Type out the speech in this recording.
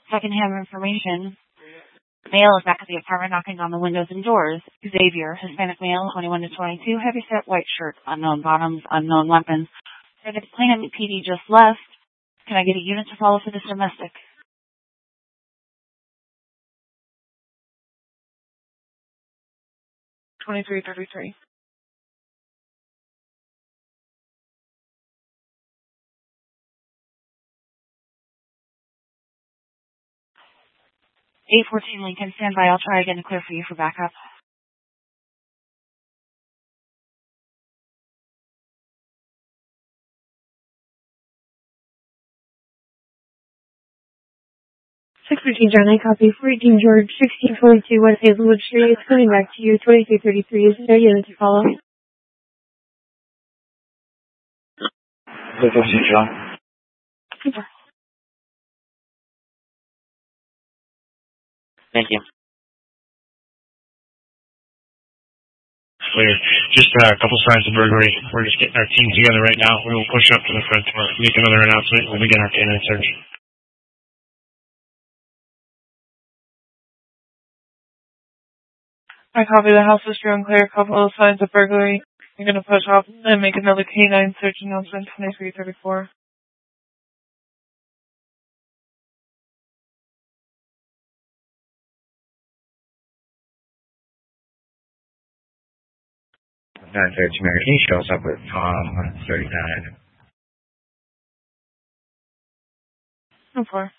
secondhand information. Male is back at the apartment knocking on the windows and doors. Xavier, Hispanic male, 21 to 22, heavyset white shirt, unknown bottoms, unknown weapons. The Plainham PD just left. Can I get a unit to follow for this domestic? $23.33. 814 Lincoln, stand by. I'll try again to clear for you for backup. John, I copy. 14 George, 1622 West Hazelwood Street. It's coming back to you. 2333. Is there a unit to follow? 14 John. Super. Thank you. Clear. Just a couple signs of burglary. We're just getting our team together right now. We will push up to the front door, make another announcement, and we'll begin our canine search. I copy. The house is strewn clear. A couple of signs of burglary. You're going to push off and make another canine search announcement. 2334. That search Mary shows up with Tom on 39. No 4.